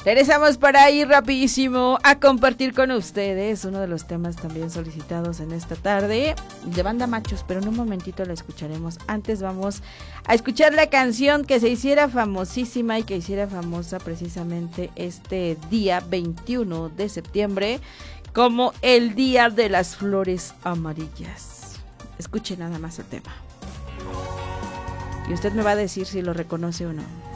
Regresamos para ir rapidísimo a compartir con ustedes uno de los temas también solicitados en esta tarde de Banda Machos, pero en un momentito la escucharemos. Antes vamos a escuchar la canción que se hiciera famosísima y que hiciera famosa precisamente este día 21 de septiembre como el Día de las Flores Amarillas. Escuche nada más el tema y usted me va a decir si lo reconoce o no.